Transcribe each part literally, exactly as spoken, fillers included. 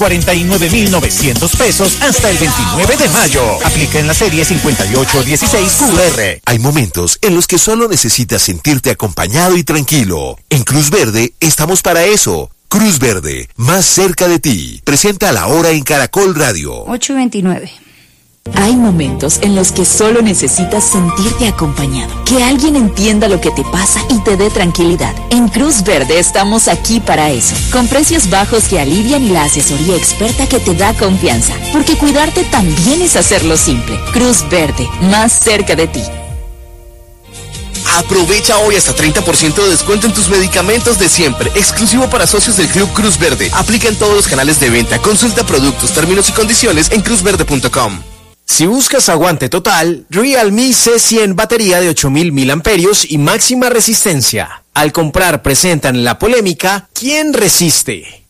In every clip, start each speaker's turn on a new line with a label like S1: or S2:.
S1: cuarenta y nueve mil novecientos pesos hasta el veintinueve de mayo. Aplica en la serie cincuenta y ocho dieciséis Q R.
S2: Hay momentos en los que solo necesitas sentirte acompañado y tranquilo. En Cruz Verde estamos para eso. Cruz Verde, más cerca de ti. Presenta a la hora en Caracol Radio.
S3: ocho y veintinueve.
S4: Hay momentos en los que solo necesitas sentirte acompañado, que alguien entienda lo que te pasa y te dé tranquilidad. En Cruz Verde estamos aquí para eso, con precios bajos que alivian y la asesoría experta que te da confianza, porque cuidarte también es hacerlo simple. Cruz Verde, más cerca de ti.
S5: Aprovecha hoy hasta treinta por ciento de descuento en tus medicamentos de siempre, exclusivo para socios del Club Cruz Verde. Aplica en todos los canales de venta. Consulta productos, términos y condiciones en cruz verde punto com.
S6: Si buscas aguante total, Realme C cien batería de ocho mil miliamperios y máxima resistencia. Al comprar presentan la polémica ¿Quién resiste?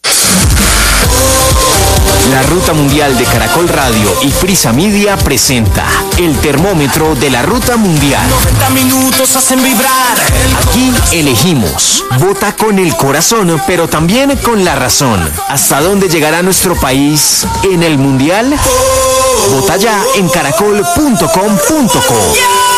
S6: La Ruta Mundial de Caracol Radio y Prisa Media presenta el termómetro de la Ruta Mundial.
S7: noventa minutos hacen vibrar.
S6: Aquí elegimos. Vota con el corazón, pero también con la razón. ¿Hasta dónde llegará nuestro país en el Mundial? Vota ya en caracol punto com punto co.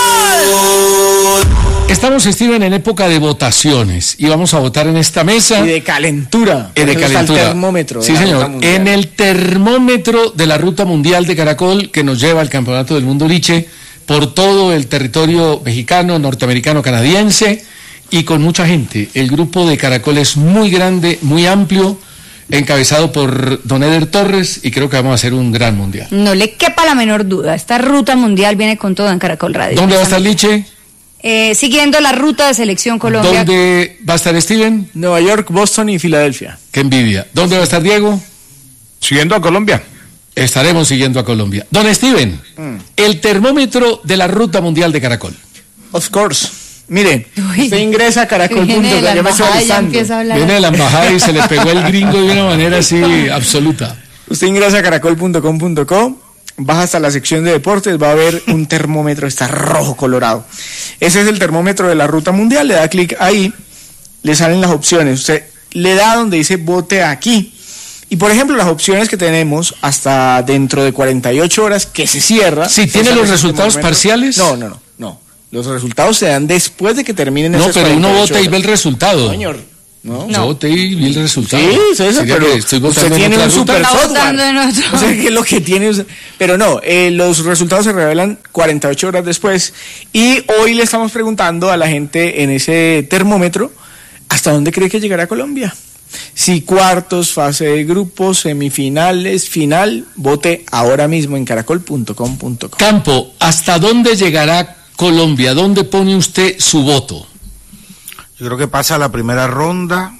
S8: Estamos, Steven, en época de votaciones y vamos a votar en esta mesa.
S9: Y de calentura.
S8: Y de calentura.
S9: El termómetro.
S8: Sí, señor. En el termómetro de la Ruta Mundial de Caracol que nos lleva al Campeonato del Mundo Liche por todo el territorio mexicano, norteamericano, canadiense y con mucha gente. El grupo de Caracol es muy grande, muy amplio, encabezado por don Eder Torres y creo que vamos a hacer un gran mundial.
S3: No le quepa la menor duda. Esta Ruta Mundial viene con todo en Caracol Radio.
S8: ¿Dónde va a estar Liche?
S3: Eh, siguiendo la ruta de Selección Colombia.
S8: ¿Dónde va a estar Steven?
S9: Nueva York, Boston y Filadelfia.
S8: Qué envidia. ¿Dónde va a estar Diego?
S10: Siguiendo a Colombia.
S8: Estaremos siguiendo a Colombia. Don Steven, mm. el termómetro de la Ruta Mundial de Caracol.
S9: Of course. Mire, Uy, usted ingresa a caracol punto com.
S3: Ya me estoy alisando.
S8: Viene de la embajada y se le pegó el gringo de una manera así absoluta.
S9: Usted ingresa a caracol punto com punto co, baja hasta la sección de deportes, va a ver un termómetro, está rojo colorado. Ese es el termómetro de la Ruta Mundial, le da clic ahí, le salen las opciones, usted le da donde dice vote aquí. Y por ejemplo, las opciones que tenemos hasta dentro de cuarenta y ocho horas que se cierra.
S8: ¿Sí tiene los resultados parciales?
S9: No, no, no, no. Los resultados se dan después de que terminen
S8: no,
S9: esas
S8: pero uno vota
S9: horas.
S8: y ve el resultado.
S9: No, señor. No,
S8: no. Voté y vi el resultado.
S9: Sí, César, pero
S8: estoy
S9: usted tiene un super software. O sea, ¿qué es lo que tiene? Pero no, eh, los resultados se revelan cuarenta y ocho horas después. Y hoy le estamos preguntando a la gente en ese termómetro, ¿hasta dónde cree que llegará Colombia? Si cuartos, fase de grupos, semifinales, final, vote ahora mismo en caracol punto com punto co.
S8: Campo, ¿hasta dónde llegará Colombia? ¿Dónde pone usted su voto?
S10: Yo creo que pasa la primera ronda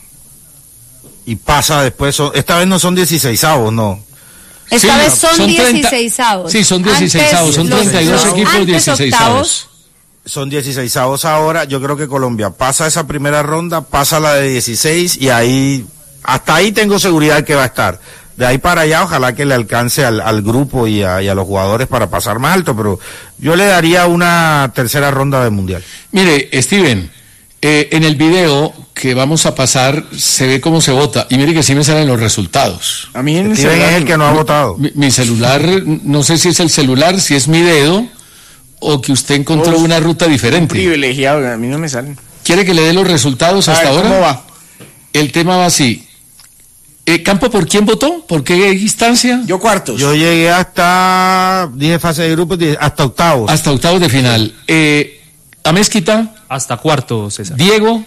S10: y pasa después. Esta vez no son dieciseisavos, no.
S3: Esta
S8: sí,
S3: vez son, son dieciseisavos.
S8: Sí, son dieciseisavos, son treinta y dos equipos dieciseisavos.
S10: Son dieciseisavos ahora. Yo creo que Colombia pasa esa primera ronda, pasa la de dieciséis y ahí, hasta ahí tengo seguridad que va a estar. De ahí para allá, ojalá que le alcance al, al grupo y a, y a los jugadores para pasar más alto, pero yo le daría una tercera ronda de mundial.
S8: Mire, Steven, eh, en el video que vamos a pasar se ve cómo se vota y mire que sí me salen los resultados.
S9: A mí en
S10: Steven es el que no ha votado.
S8: Mi, mi celular, no sé si es el celular, si es mi dedo o que usted encontró
S9: Uf,
S8: una ruta diferente.
S9: Privilegiado, a mí no me salen.
S8: ¿Quiere que le dé los resultados hasta
S9: ver,
S8: ahora?
S9: ¿Cómo va?
S8: El tema va así. Eh, ¿Campo por quién votó? ¿Por qué instancia?
S9: Yo cuartos.
S10: Yo llegué hasta, dije fase de grupos, hasta octavos.
S8: Hasta octavos de final. Eh, ¿Amezquita?
S11: Hasta cuartos, César.
S8: ¿Diego?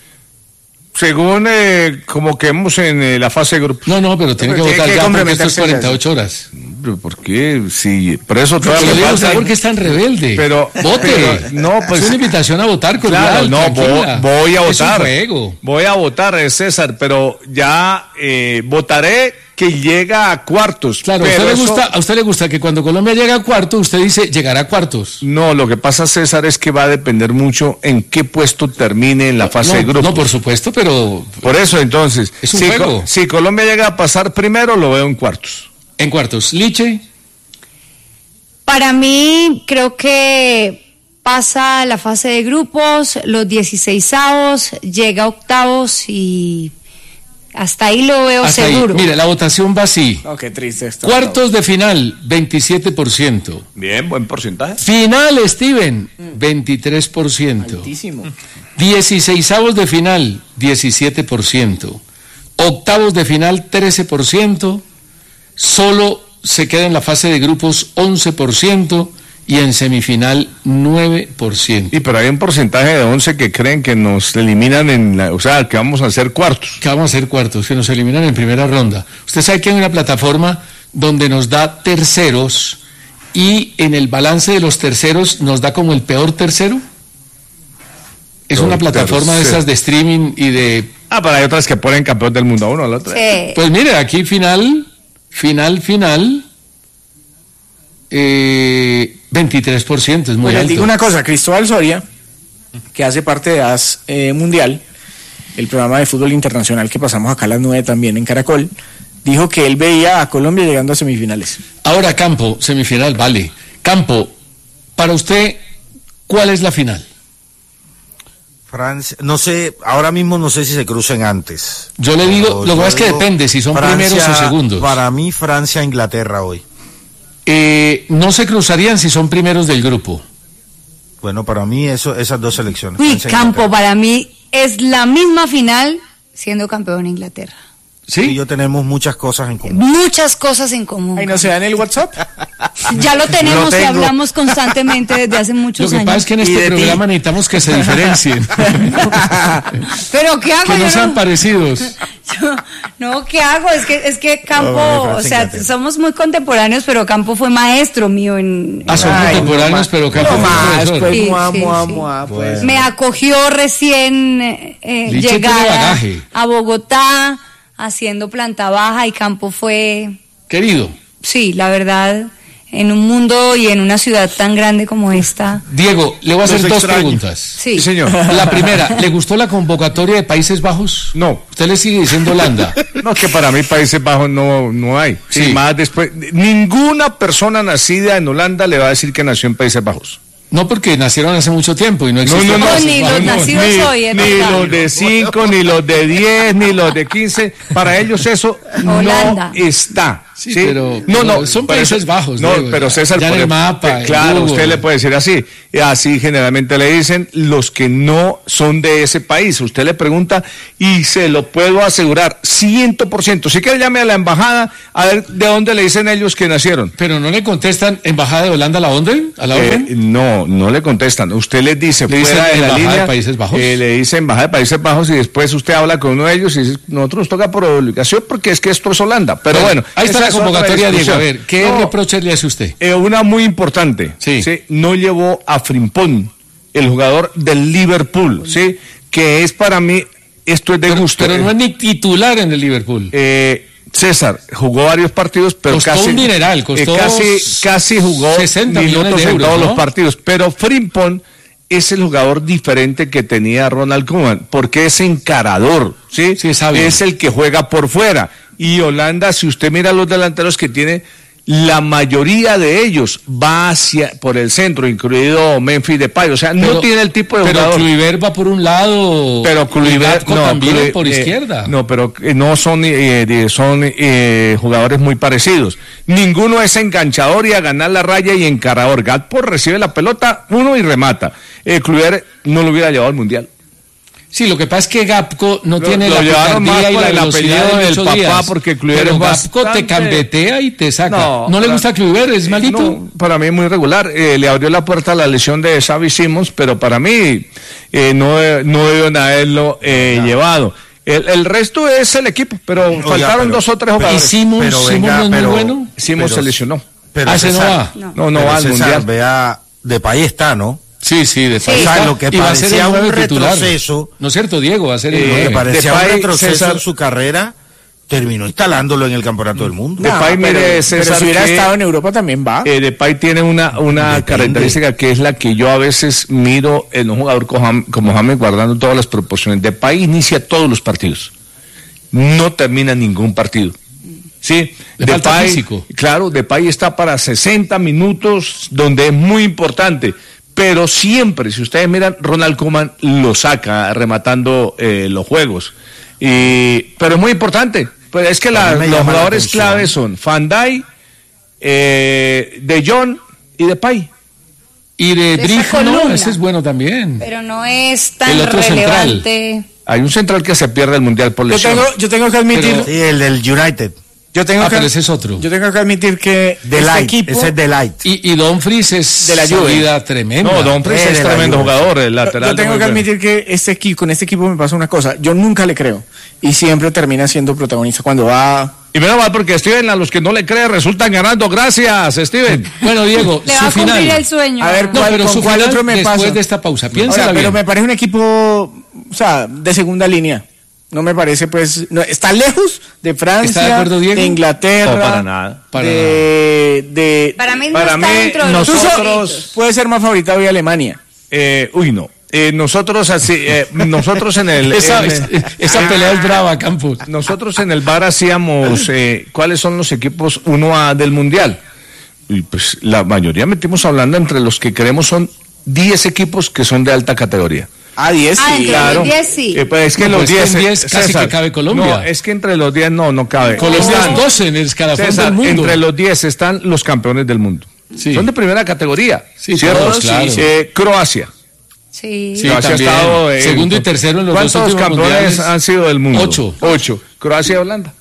S10: Según eh, como quedemos en eh, la fase de grupos.
S8: No, no, pero tiene
S9: pero
S8: que
S9: tiene
S8: votar
S9: que
S8: ya porque esto es cuarenta y ocho
S10: eso.
S8: horas.
S10: ¿Pero por qué? Sí, por eso
S8: pero
S10: todavía
S8: le digo
S10: falta...
S8: ¿por qué es tan rebelde?
S10: Pero,
S8: vote.
S10: Pero, no, pues,
S8: es una invitación a votar cordial.
S10: Claro, no,
S8: tranquila.
S10: voy, voy a votar.
S8: Es un juego.
S10: Voy a votar, César, pero ya eh, votaré que llega a cuartos.
S8: Claro,
S10: pero
S8: a usted,
S10: eso...
S8: le gusta, a usted le gusta que cuando Colombia llega a cuartos, usted dice llegará a cuartos.
S10: No, lo que pasa, César, es que va a depender mucho en qué puesto termine en la fase
S8: no,
S10: de grupos.
S8: No, por supuesto, pero...
S10: Por eso, entonces,
S8: es un
S10: si,
S8: juego.
S10: si Colombia llega a pasar primero, lo veo en cuartos.
S8: En cuartos. ¿Liche?
S3: Para mí, creo que pasa la fase de grupos, los dieciseisavos, llega a octavos y Hasta ahí lo veo
S8: Hasta
S3: seguro.
S8: Ahí. Mire, la votación va así.
S9: No, qué triste esto.
S8: Cuartos de final, veintisiete por ciento.
S11: Bien, buen porcentaje.
S8: Final, Steven, veintitrés por ciento.
S9: Altísimo.
S8: Dieciseisavos de final, diecisiete por ciento. Octavos de final, trece por ciento. Solo se queda en la fase de grupos once por ciento. Y en semifinal, nueve por ciento.
S11: Y pero hay un porcentaje de once que creen que nos eliminan en la, o sea, que vamos a hacer cuartos.
S8: Que vamos a hacer cuartos, que nos eliminan en primera ronda. Usted sabe que hay una plataforma donde nos da terceros y en el balance de los terceros nos da como el peor tercero. Es
S11: Peor
S8: una plataforma
S11: tercero.
S8: de esas de streaming y de...
S11: Ah, pero hay otras que ponen campeón del mundo a uno, al otro.
S3: Sí.
S8: Pues mire, aquí final, final, final... Eh, veintitrés por ciento, es muy
S9: Pues les
S8: alto.
S9: digo una cosa, Cristóbal Soria, que hace parte de A S eh, Mundial, el programa de fútbol internacional que pasamos acá a las nueve también en Caracol, dijo que él veía a Colombia llegando a semifinales.
S8: Ahora Campo, semifinal, vale. Campo, para usted, ¿cuál es la final?
S10: Francia, no sé, ahora mismo no sé si se crucen antes.
S8: Yo le digo, lo que pasa es que depende si son
S10: Francia,
S8: primeros o segundos.
S10: Para mí, Francia, Inglaterra hoy.
S8: Eh, no se cruzarían si son primeros del grupo.
S10: Bueno, para mí eso, esas dos selecciones.
S3: Uy,
S10: Francia,
S3: Campo,
S10: Inglaterra.
S3: para mí es la misma final siendo campeón Inglaterra.
S10: ¿Sí? Y yo tenemos muchas cosas en común.
S3: Muchas cosas en común.
S9: Ay, ¿no se da en el WhatsApp?
S3: Ya lo tenemos
S10: Lo
S3: y
S10: tengo.
S3: hablamos constantemente desde hace muchos
S8: Lo que
S3: años.
S8: pasa es que en
S10: Y
S8: este
S10: de ti.
S8: programa necesitamos que se diferencien.
S3: Pero ¿qué hago?
S8: Que no
S3: Yo
S8: sean parecidos.
S3: yo- no, ¿qué hago? Es que es que Campo,
S10: No, me
S3: o
S10: parece
S3: sea,
S10: Inglaterra.
S3: somos muy contemporáneos, pero Campo fue maestro mío en...
S8: Ah, son
S9: Ay,
S8: contemporáneos,
S9: no
S8: pero
S9: más,
S8: Campo
S9: no
S8: fue
S9: más,
S8: profesor.
S9: pues,
S3: Sí,
S9: mua,
S3: sí,
S9: mua,
S3: sí.
S9: mua, pues.
S3: Me acogió recién eh, eh,
S8: Liche tiene
S3: llegada
S8: bagaje.
S3: a Bogotá, haciendo planta baja, y Campo fue,
S8: Querido,
S3: sí, la verdad, en un mundo y en una ciudad tan grande como esta.
S8: Diego, le voy a hacer
S10: Los
S8: dos
S10: extraño.
S8: preguntas.
S3: Sí.
S11: Sí, señor.
S8: La primera, ¿le gustó la convocatoria de Países Bajos?
S11: No.
S8: Usted le sigue diciendo Holanda.
S11: No, que para mí Países Bajos no, no hay. Sí.
S8: Sí.
S11: Más después, ninguna persona nacida en Holanda le va a decir que nació en Países Bajos.
S8: No, porque nacieron hace mucho tiempo y no existen.
S11: No, no, no,
S3: Oh, ni los nacidos
S11: ni,
S3: hoy, es
S11: ni
S3: verdad.
S11: los de cinco, ni los de diez, ni los de quince. Para ellos eso
S3: Holanda.
S11: no está.
S8: Sí, pero-
S11: no, no,
S8: pero son
S11: pero
S8: Países
S11: eso-
S8: Bajos,
S11: No,
S8: Diego,
S11: pero César,
S8: ya en
S11: por
S8: el
S11: ejemplo,
S8: mapa,
S11: eh,
S8: en
S11: claro,
S8: Google.
S11: usted le puede decir así. Así generalmente le dicen los que no son de ese país. Usted le pregunta y se lo puedo asegurar, cien por ciento. Si quiere llame a la embajada a ver de dónde le dicen ellos que nacieron.
S8: Pero no le contestan Embajada de Holanda a la orden, a la
S11: Eh,
S8: orden.
S11: no, no le contestan. Usted les dice
S8: Le
S11: fuera
S8: dicen
S11: de la
S8: Embajada
S11: línea.
S8: de Países Bajos.
S11: eh, le dice Embajada de Países Bajos y después usted habla con uno de ellos y dice, nosotros nos toca por obligación porque es que esto es Holanda. Pero bueno,
S8: ahí está
S11: esa
S8: la
S11: es otra
S8: convocatoria, Diego.
S11: discusión.
S8: A ver, ¿qué
S11: No,
S8: reproches le hace usted?
S11: eh, una muy importante.
S8: Sí.
S11: No llevó a Frimpong, el jugador del Liverpool, ¿sí? Que es para mí, esto es de
S8: Pero,
S11: gusto.
S8: pero no
S11: eh,
S8: es ni titular en el Liverpool.
S11: eh, César jugó varios partidos, pero
S8: Costó
S11: casi
S8: un dineral, costó
S11: eh, casi casi jugó
S8: sesenta millones
S11: minutos
S8: de
S11: en
S8: euros,
S11: todos
S8: ¿no?
S11: los partidos, pero Frimpong es el jugador diferente que tenía Ronald Koeman, porque es encarador, ¿sí?
S8: Sí, es hábil.
S11: Es el que juega por fuera. Y Holanda, si usted mira los delanteros que tiene, la mayoría de ellos va hacia por el centro, incluido Memphis Depay, o sea, no
S8: Pero-
S11: tiene el tipo de
S8: Pero
S11: jugador.
S8: Kluivert va por un lado.
S11: Pero
S8: y
S11: Kluivert
S8: Gakpo
S11: no,
S8: también
S11: Kluivert,
S8: por
S11: eh,
S8: izquierda.
S11: No, pero eh, no son eh, de- son eh, jugadores muy parecidos. Ninguno es enganchador y a ganar la raya y encarador. Gakpo recibe la pelota uno y remata. Eh, Kluivert no lo hubiera llevado al mundial.
S8: Sí, lo que pasa es que Gapco no
S11: Lo-
S8: tiene
S11: lo
S8: la
S11: llevaron
S8: picardía
S11: más
S8: y
S11: por
S8: la
S11: el
S8: velocidad
S11: apellido
S8: de
S11: del
S8: Lucho
S11: papá,
S8: Díaz.
S11: porque Kluivert
S8: Pero
S11: es
S8: Gapco te
S11: bastante-
S8: cambetea y te saca. ¿No, le
S11: para-
S8: gusta Kluivert? ¿Es malito?
S11: No, para mí muy regular. Eh, le abrió la puerta a la lesión de Xavi Simons, pero para mí eh, no, no deben haberlo eh, llevado. El, el resto es el equipo, pero
S10: Oiga,
S11: faltaron
S10: pero-
S11: dos o tres
S8: ¿Y
S11: jugadores.
S8: Simons,
S10: Pero
S8: Simons
S10: venga,
S8: no es muy
S10: pero-
S8: bueno?
S11: Simons
S10: pero-
S11: se lesionó.
S10: Pero
S8: Ah, ese no
S10: César,
S8: va.
S3: No.
S11: No, no
S10: pero
S11: va al
S10: César,
S11: mundial.
S10: vea, de país está, ¿no?
S8: Sí, sí, de
S3: Sí.
S10: O sea,
S8: está,
S10: lo que
S8: y va a ser
S10: parecía
S8: el
S10: un
S8: nueve titular.
S10: retroceso,
S8: ¿No es cierto, Diego? Va a ser el
S11: Eh,
S8: nueve.
S10: me parecía
S11: Depay,
S10: un retroceso
S11: César-
S10: en su carrera, terminó instalándolo en el campeonato del mundo.
S11: Depay,
S9: pero,
S11: mire,
S9: pero
S11: César,
S9: si hubiera
S11: que-
S9: estado en Europa también va.
S11: Eh, Depay tiene una, una
S10: Depende.
S11: característica que es la que yo a veces miro en un jugador como Jam- como James, guardando todas las proporciones. Depay inicia todos los partidos, no termina ningún partido. Sí,
S8: Le falta
S11: Depay,
S8: físico.
S11: claro, Depay está para sesenta minutos, donde es muy importante. Pero siempre, si ustedes miran, Ronald Koeman lo saca rematando eh, los juegos. Y, pero es muy importante. Pues es que la, los jugadores claves son Van Dijk, eh, De Jong y Depay.
S8: Y de Brig, no, ese es bueno también.
S3: Pero no es tan
S8: el otro
S3: relevante.
S11: Central. Hay un central que se pierde el Mundial por lesión.
S9: Yo tengo, yo tengo que admitir...
S10: Pero, sí, el del United.
S9: Yo tengo
S8: ah,
S9: que,
S8: pero ese es otro.
S9: Yo tengo que admitir que
S10: Delight,
S9: este equipo...
S10: ese es Delight.
S8: Y, y Dumfries es
S9: de la
S8: salida tremenda.
S11: No, Dumfries es tremendo jugador, el lateral.
S9: Yo tengo que admitir que este equipo, con este equipo me pasa una cosa. Yo nunca le creo. Y siempre termina siendo protagonista cuando va...
S11: Y menos mal porque Steven, a los que no le creen resultan ganando. Gracias, Steven.
S8: Bueno, Diego,
S3: le
S8: su
S3: va a
S8: final.
S3: cumplir el sueño.
S9: A ver,
S8: no,
S9: ¿cuál,
S8: pero
S9: con
S8: su
S9: cuál
S8: final
S9: otro me
S8: después
S9: pasa?
S8: de esta pausa. Piénsala
S9: Ahora,
S8: bien.
S9: pero me parece un equipo, o sea, de segunda línea. No me parece, pues, no, está lejos de Francia,
S8: ¿Está de acuerdo, Diego?
S9: de Inglaterra,
S11: No, para nada.
S8: Para
S9: de, de,
S3: Para mí no
S11: para
S3: está
S11: mí,
S3: dentro de los
S11: nosotros-
S3: favoritos.
S9: puede ser más favorita hoy Alemania.
S11: Eh, uy, no. Eh, nosotros así, eh, nosotros en el...
S8: esa,
S11: en-
S8: esa, esa pelea es brava, Campos.
S11: Nosotros en el bar hacíamos eh, cuáles son los equipos uno A del Mundial. Y pues la mayoría metimos hablando entre los que creemos son diez equipos que son de alta categoría.
S9: Ah, diez,
S3: Ah,
S9: sí.
S3: entre
S11: Claro.
S3: los diez sí.
S11: Eh, pues es que
S8: No,
S11: los
S8: pues es que en
S11: diez,
S8: diez casi
S11: César,
S8: que cabe Colombia.
S11: No, es que entre los diez no, no cabe.
S8: Colombia
S11: Están-
S8: es doce en el escalafón
S11: César,
S8: del mundo.
S11: entre los diez están los campeones del mundo.
S8: Sí.
S11: Son de primera categoría.
S8: Sí,
S11: ¿cierto?
S8: todos, claro.
S11: Eh, Croacia.
S3: Sí.
S8: Sí,
S11: Croacia ha
S8: también.
S11: estado, eh,
S8: Segundo y tercero en los dos
S11: ¿Cuántos
S8: últimos
S11: campeones
S8: mundiales?
S11: han sido del mundo?
S8: Ocho.
S11: Ocho. Croacia y Holanda.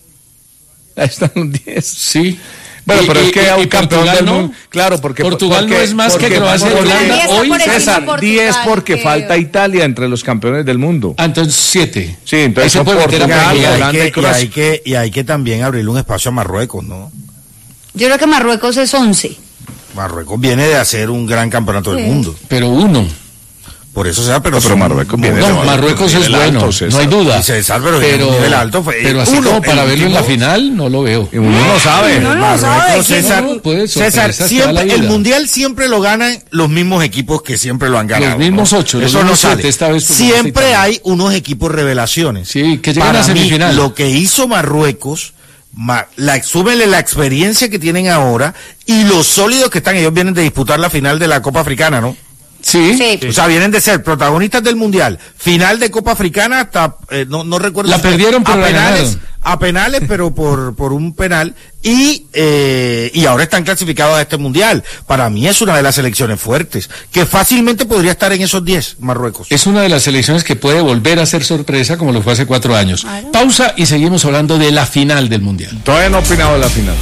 S11: Ahí están los diez.
S8: Sí.
S11: Bueno,
S8: Y-
S11: pero
S8: y-
S11: es que
S8: y-
S11: hay un
S8: y
S11: campeón
S8: Portugal
S11: del
S8: no.
S11: mundo. Claro, porque
S8: Portugal
S11: porque-
S8: no es más que
S11: porque-
S8: Croacia y
S11: porque-
S8: Holanda
S3: está
S8: hoy.
S3: por encima
S11: César,
S3: Portugal,
S11: diez porque
S3: creo.
S11: falta Italia entre los campeones del mundo.
S8: Ah, entonces siete.
S11: Sí, entonces
S8: Ahí se
S11: son
S8: puede meter a
S11: Portugal,
S10: Y
S8: Portugal.
S10: hay,
S11: Holanda y
S10: que, y,
S11: Croacia.
S10: hay que, y hay que también abrirle un espacio a Marruecos, ¿no?
S3: Yo creo que Marruecos es once.
S10: Marruecos viene de hacer un gran campeonato
S3: Sí.
S10: del mundo.
S8: Pero uno.
S10: Por eso sea, pero,
S11: Pero
S10: son-
S11: Marruecos viene
S8: No,
S11: de
S8: Marruecos es
S11: nivel
S8: bueno,
S11: alto, César.
S8: no hay duda.
S10: Sí, César, pero en un nivel alto fue-
S8: pero así
S10: uno,
S8: como para
S10: el
S8: verlo en la
S10: último-
S8: final, no lo veo.
S11: Y uno no sabe.
S3: No lo
S10: Marruecos,
S3: sabe,
S10: César,
S8: no, puede
S10: César,
S8: sorpresas que da la
S10: siempre, el
S8: vida.
S10: mundial siempre lo ganan los mismos equipos que siempre lo han ganado.
S8: Los mismos
S10: ¿no?
S8: ocho, los
S10: Eso no
S8: mismos
S10: sale.
S8: siete, esta vez por
S10: Siempre
S8: Italia.
S10: hay unos equipos revelaciones.
S8: Sí, que llegan
S10: Para
S8: a semifinal.
S10: mí, lo que hizo Marruecos, ma- la, súmele la experiencia que tienen ahora y los sólidos que están. Ellos vienen de disputar la final de la Copa Africana, ¿no?
S8: Sí.
S3: Sí.
S10: O sea, vienen de ser protagonistas del Mundial, final de Copa Africana hasta, eh, no, no recuerdo.
S8: La
S10: si-
S8: perdieron, pero
S10: a
S8: la
S10: penales,
S8: ganaron.
S10: a penales, pero por, por un penal, y, eh, y ahora están clasificados a este Mundial. Para mí es una de las selecciones fuertes, que fácilmente podría estar en esos diez, Marruecos.
S8: Es una de las selecciones que puede volver a ser sorpresa como lo fue hace cuatro años.
S3: Claro.
S8: Pausa y seguimos hablando de la final del Mundial.
S11: Todavía no he opinado de la final.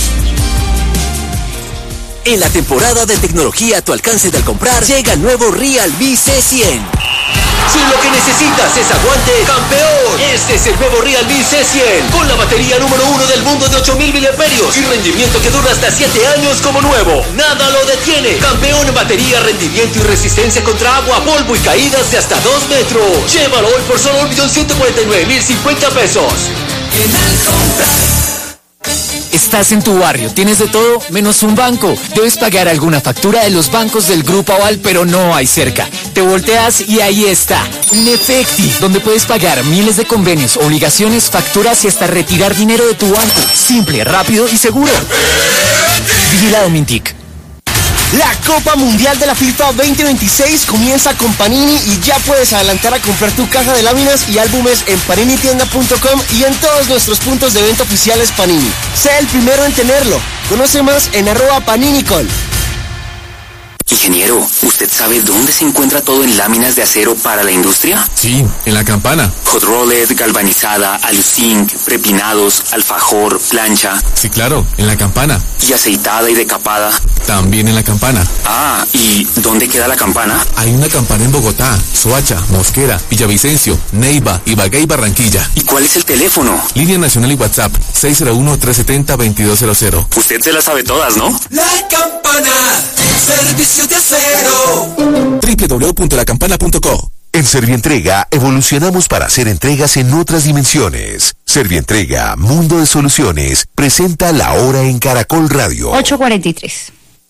S12: En la temporada de tecnología a tu alcance al comprar, llega el nuevo Realme C cien. Si lo que necesitas es aguante, campeón, este es el nuevo Realme C cien, con la batería número uno del mundo de ocho mil miliamperios y rendimiento que dura hasta siete años como nuevo. Nada lo detiene. Campeón en batería, rendimiento y resistencia contra agua, polvo y caídas de hasta dos metros. Llévalo hoy por solo un millón ciento cuarenta y nueve mil cincuenta pesos. En Alcomprar. Estás en tu barrio, tienes de todo menos un banco. Debes pagar alguna factura de los bancos del Grupo Aval, pero no hay cerca. Te volteas y ahí está, un Efecti, donde puedes pagar miles de convenios, obligaciones, facturas y hasta retirar dinero de tu banco. Simple, rápido y seguro. Vigilado Mintic.
S13: La Copa Mundial de la FIFA veinte veintiséis comienza con Panini y ya puedes adelantar a comprar tu caja de láminas y álbumes en panini tienda punto com y en todos nuestros puntos de venta oficiales Panini. Sé el primero en tenerlo. Conoce más en arroba paninicol.
S12: Ingeniero, ¿usted sabe dónde se encuentra todo en láminas de acero para la industria?
S14: Sí, en la campana.
S12: Hot rolled, galvanizada, aluzinc, prepinados, alfajor, plancha.
S14: Sí, claro, en la campana.
S12: ¿Y aceitada y decapada?
S14: También en la campana.
S12: Ah, ¿y dónde queda la campana?
S14: Hay una campana en Bogotá, Soacha, Mosquera, Villavicencio, Neiva, Ibagué y Barranquilla.
S12: ¿Y cuál es el teléfono?
S14: Línea nacional y WhatsApp, seis cero uno, tres siete cero, dos dos cero cero.
S12: Usted se las sabe todas, ¿no?
S7: La campana, servicio de acero.
S2: doble u doble u doble u punto la campana punto co. En Servientrega evolucionamos para hacer entregas en otras dimensiones. Servientrega, Mundo de Soluciones, presenta La Hora en Caracol Radio.
S3: ocho cuarenta y tres.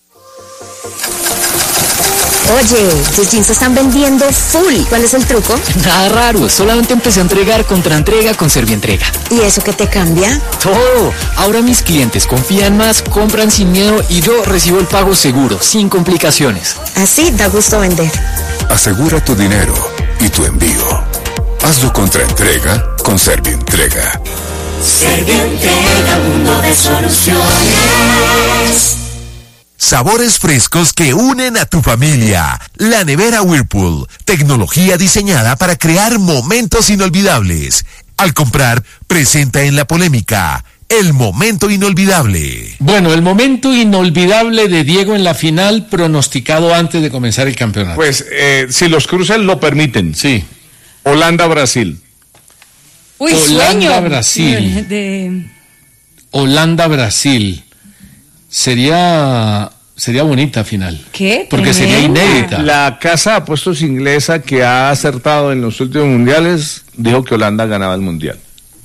S15: Oye, tus jeans se están vendiendo full. ¿Cuál es el truco?
S16: Nada raro, solamente empecé a entregar contra entrega con Servientrega.
S15: ¿Y eso qué te cambia?
S16: Todo. Ahora mis clientes confían más, compran sin miedo y yo recibo el pago seguro, sin complicaciones.
S15: Así da gusto vender.
S2: Asegura tu dinero y tu envío.
S17: Hazlo contra entrega con Servientrega.
S7: Servientrega, mundo de soluciones.
S2: Sabores frescos que unen a tu familia. La nevera Whirlpool, tecnología diseñada para crear momentos inolvidables. Al comprar, presenta en la polémica el momento inolvidable.
S8: Bueno, el momento inolvidable de Diego en la final pronosticado antes de comenzar el campeonato.
S11: Pues eh, si los cruces lo permiten.
S8: Sí.
S11: Holanda-Brasil.
S3: Uy,
S8: Holanda-Brasil.
S3: De...
S8: Holanda-Brasil. Sería sería bonita final.
S3: ¿Qué?
S8: Porque
S3: Tremenda.
S8: sería inédita.
S11: La casa de apuestos inglesa que ha acertado en los últimos mundiales dijo que Holanda ganaba el mundial.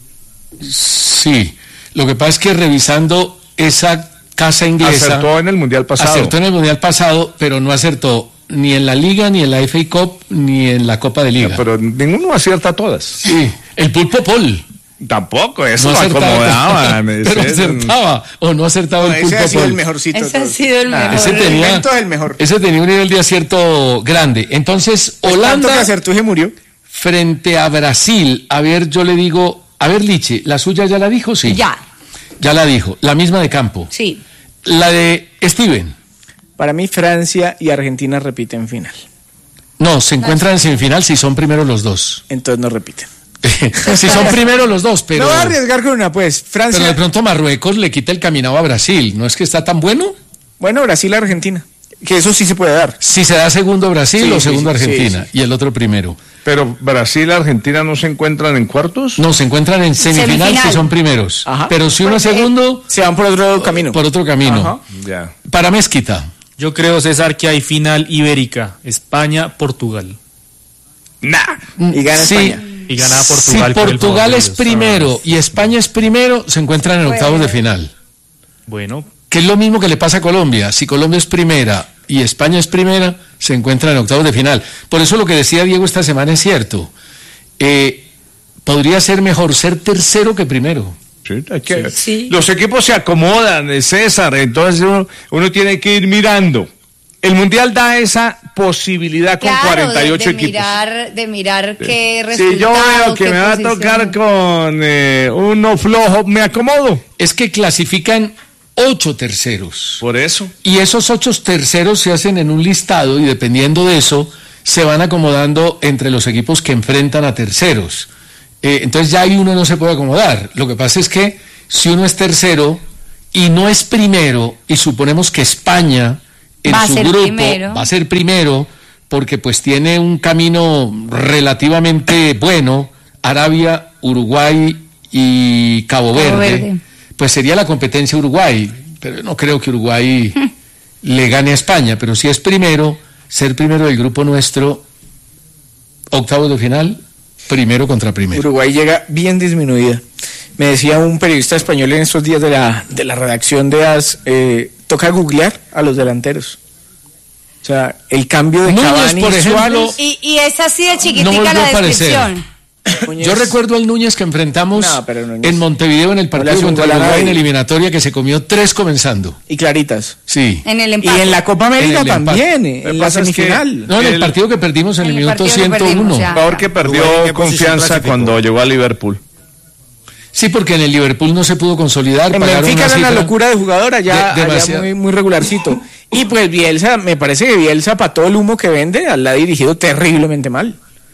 S8: Sí. Lo que pasa es que revisando esa casa inglesa...
S11: Acertó en el mundial pasado.
S8: Acertó en el mundial pasado, pero no acertó ni en la Liga, ni en la F A Cup, ni en la Copa de Liga.
S11: No, pero ninguno acierta todas.
S8: Sí. El Pulpo Pol.
S11: Tampoco, eso
S8: no
S11: lo acomodaban.
S8: Pero acertaba, o no acertaba
S9: No,
S8: el Pulpo
S9: ese ha sido
S8: Pol.
S9: el mejorcito.
S3: Ese ha sido el mejor.
S8: Ese
S9: el
S8: tenía,
S9: invento del mejor.
S8: ese tenía un nivel de acierto grande. Entonces,
S9: Pues tanto
S8: Holanda
S9: que acertó y se murió.
S8: frente a Brasil. A ver, yo le digo, a ver, Liche, ¿la suya ya la dijo? Sí.
S3: Ya.
S8: Ya la dijo. La misma de campo.
S3: Sí.
S8: La de Steven.
S9: Para mí, Francia y Argentina repiten final.
S8: No, se encuentran en semifinal si son primero los dos.
S9: Entonces no repiten.
S8: Si son primero los dos, pero...
S9: No voy a arriesgar con una, pues. Francia.
S8: Pero de pronto Marruecos le quita el caminado a Brasil. ¿No es que está tan bueno?
S9: Bueno, Brasil-Argentina. Que eso sí se puede dar.
S8: Si se da segundo Brasil
S9: Sí,
S8: o
S9: sí,
S8: segundo
S9: sí,
S8: Argentina.
S9: sí,
S8: Y el otro primero.
S11: Pero Brasil y Argentina no se encuentran en cuartos.
S8: No, se encuentran en semifinal,
S3: Semifinal.
S8: si son primeros.
S9: Ajá.
S8: Pero si uno es segundo,
S9: Se van por otro camino.
S8: por otro camino.
S9: Ajá.
S11: Ya.
S8: Para Mezquita.
S18: Yo creo, César, que hay final ibérica, España-Portugal.
S11: Nah.
S9: Y gana
S8: Sí.
S9: España.
S18: Y gana
S8: Si
S18: Portugal. por el
S8: Portugal
S18: favor de
S8: es
S18: Dios.
S8: primero y España es primero, se encuentran en octavos de final.
S18: Bueno,
S8: Que es lo mismo que le pasa a Colombia. Si Colombia es primera y España es primera, se encuentran en octavos de final. Por eso lo que decía Diego esta semana es cierto. Eh, podría ser mejor ser tercero que primero.
S11: Sí, hay que-
S3: Sí.
S11: Los equipos se acomodan, eh, César, entonces uno, uno tiene que ir mirando. El Mundial da esa posibilidad con
S3: Claro,
S11: cuarenta y ocho
S3: de, de
S11: equipos.
S3: mirar, de mirar qué resultado.
S11: Si yo veo que
S3: qué
S11: me va a
S3: posición.
S11: tocar con eh, uno flojo, me acomodo.
S8: Es que clasifican ocho terceros.
S11: Por eso.
S8: Y esos ocho terceros se hacen en un listado y dependiendo de eso se van acomodando entre los equipos que enfrentan a terceros. Eh, entonces ya ahí uno no se puede acomodar. Lo que pasa es que si uno es tercero y no es primero, y suponemos que España en
S3: Va a
S8: su
S3: ser
S8: grupo
S3: primero.
S8: va a ser primero, porque pues tiene un camino relativamente bueno, Arabia, Uruguay y Cabo Verde,
S3: Cabo Verde.
S8: pues sería la competencia Uruguay, pero no creo que Uruguay le gane a España, pero si es primero, ser primero del grupo nuestro, octavos de final, primero contra primero.
S9: Uruguay llega bien disminuida. Me decía un periodista español en estos días de la, de la redacción de A S, eh, toca googlear a los delanteros. O sea, el cambio de
S8: Núñez,
S9: Cavani
S8: por
S9: y
S8: ejemplo,
S9: Suárez.
S3: Y, y es así de
S8: No
S3: chiquitica
S8: volvió a
S3: la
S8: aparecer.
S3: descripción.
S8: Yo recuerdo al Núñez que enfrentamos
S9: No, pero Núñez-
S8: en Montevideo en el
S9: No le
S8: partido
S9: hace un
S8: contra
S9: gol a
S8: Uruguay en
S9: nadie.
S8: eliminatoria que se comió tres comenzando.
S9: Y claritas.
S8: Sí.
S3: En el
S9: Y
S3: empate.
S9: en la Copa América
S8: En el empate.
S9: también, eh,
S11: Lo
S9: en
S11: que
S9: la
S11: pasa es que-
S9: semifinal.
S8: No, en el
S11: El-
S8: partido que perdimos en el,
S3: En el
S8: minuto
S3: partido que
S8: ciento uno.
S3: perdimos, ya.
S11: Jugador que perdió
S10: Uruguay, ¿en qué posición
S11: confianza
S10: clasificó?
S11: cuando llegó a Liverpool.
S8: Sí, porque en el Liverpool no se pudo consolidar.
S9: En
S8: pagaron
S9: Benfica
S8: una
S9: era una
S8: cifra.
S9: locura de jugador, allá,
S8: De-
S9: allá
S8: demasiado.
S9: muy, muy regularcito. Y pues Bielsa, me parece que Bielsa, para todo el humo que vende, la ha dirigido terriblemente mal.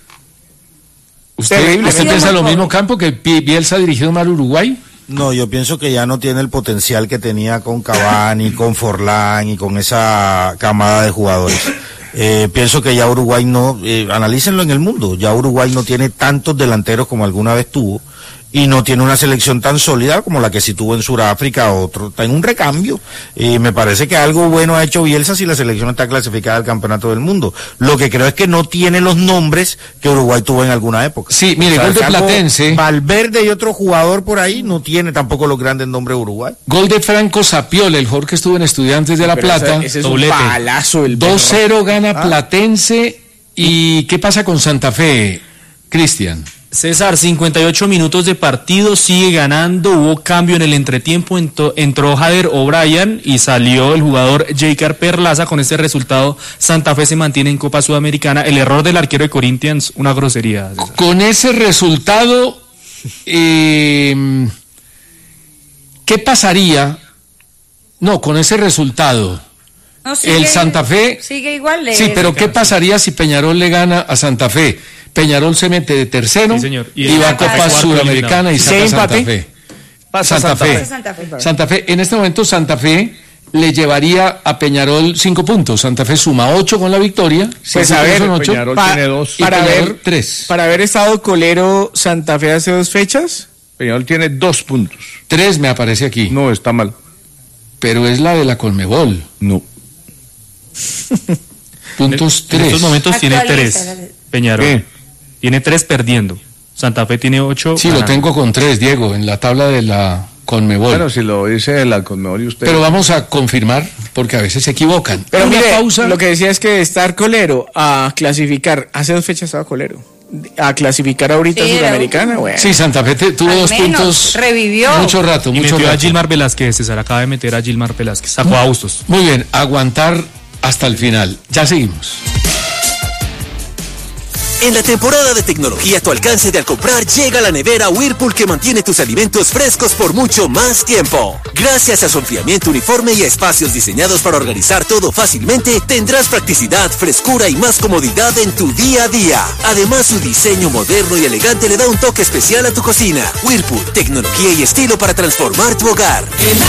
S8: ¿Usted,
S9: Terrible.
S8: ¿usted
S3: Ha sido
S8: piensa
S3: muy
S8: lo mismo,
S3: pobre.
S8: Campo, que Pi- Bielsa ha dirigido mal Uruguay?
S10: No, yo pienso que ya no tiene el potencial que tenía con Cavani, con Forlán y con esa camada de jugadores. Eh, pienso que ya Uruguay no, eh, analícenlo en el mundo, ya Uruguay no tiene tantos delanteros como alguna vez tuvo y no tiene una selección tan sólida como la que sí tuvo en Sudáfrica, otro, está en un recambio. Y me parece que algo bueno ha hecho Bielsa si la selección está clasificada al campeonato del mundo. Lo que creo es que no tiene los nombres que Uruguay tuvo en alguna época.
S8: Sí, mire, gol de
S10: salvo
S8: Platense.
S10: Valverde y otro jugador por ahí no tiene tampoco los grandes nombres de Uruguay.
S8: Gol de Franco Sapiola, el jugador que estuvo en Estudiantes de La
S9: Pero
S8: Plata.
S9: ese- ese es un
S8: Doblete.
S9: palazo el
S8: dos cero gana
S9: Ah.
S8: Platense. ¿Y qué pasa con Santa Fe, Cristian?
S18: César, cincuenta y ocho minutos de partido, sigue ganando, hubo cambio en el entretiempo, entró, entró Jader O'Brien y salió el jugador Jaker Perlaza. Con este resultado, Santa Fe se mantiene en Copa Sudamericana. El error del arquero de Corinthians, una grosería, César.
S8: Con ese resultado, eh, ¿qué pasaría? No, con ese resultado,
S3: No, sigue,
S8: el Santa Fe...
S3: Sigue igual.
S8: Sí, pero ¿qué pasaría si Peñarol le gana a Santa Fe? Peñarol se mete de tercero,
S18: sí, señor. Y,
S8: y va a Copa Sudamericana y saca Santa Fe.
S11: Pasa
S8: Santa,
S11: Santa
S8: Fe.
S11: Fe.
S3: Santa Fe.
S8: Santa Fe. En este momento Santa Fe le llevaría a Peñarol cinco puntos. Santa Fe suma ocho con la victoria.
S9: Pues a ver,
S8: ocho,
S11: Peñarol
S9: pa-
S11: tiene dos.
S8: y
S9: para
S8: Peñarol
S9: ver-
S8: tres.
S9: Para haber estado colero Santa Fe hace dos fechas.
S11: Peñarol tiene dos puntos.
S8: Tres me aparece aquí.
S11: No, está mal.
S8: Pero es la de la Conmebol.
S11: No.
S8: Puntos
S18: En
S8: tres.
S18: estos momentos tiene tres,
S3: Actualízala.
S18: Peñarol.
S11: ¿Qué?
S18: Tiene tres perdiendo. Santa Fe tiene ocho.
S8: Sí, lo
S18: ganando.
S8: tengo con tres, Diego, en la tabla de la Conmebol.
S11: Bueno, si lo dice la Conmebol y usted.
S8: Pero vamos a confirmar, porque a veces se equivocan.
S9: Pero
S8: Una
S9: mire,
S8: pausa.
S9: lo que decía es que de estar colero a clasificar, hace dos fechas estaba colero, a clasificar ahorita
S3: Sí,
S9: a
S3: era
S9: Sudamericana,
S3: último.
S9: bueno.
S8: Sí, Santa Fe te- tuvo
S3: Al
S8: dos
S3: menos,
S8: puntos.
S3: revivió.
S8: Mucho rato,
S18: Y
S8: mucho
S18: metió a
S8: rato.
S18: Gilmar Velázquez, César. Acaba de meter a Gilmar Velázquez. Sacó a Bustos.
S8: Muy bien, aguantar hasta el final. Ya seguimos.
S12: En la temporada de tecnología a tu alcance de al comprar, llega la nevera Whirlpool que mantiene tus alimentos frescos por mucho más tiempo. Gracias a su enfriamiento uniforme y a espacios diseñados para organizar todo fácilmente, tendrás practicidad, frescura y más comodidad en tu día a día. Además, su diseño moderno y elegante le da un toque especial a tu cocina. Whirlpool, tecnología y estilo para transformar tu hogar.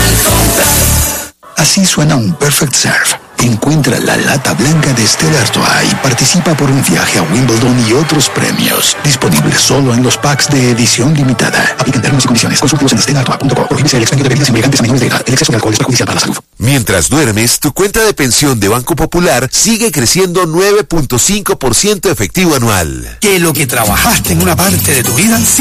S19: Así suena un Perfect Serve. Encuentra la lata blanca de Stella Artois y participa por un viaje a Wimbledon y otros premios. Disponible solo en los packs de edición limitada. Aplican términos y condiciones. Consúltalos en stella artois punto com. Prohíbese el expendio de bebidas embriagantes a menores de edad. El exceso de alcohol es perjudicial para la salud.
S2: Mientras duermes, tu cuenta de pensión de Banco Popular sigue creciendo nueve punto cinco por ciento efectivo anual.
S19: Que lo que trabajaste en una parte de tu vida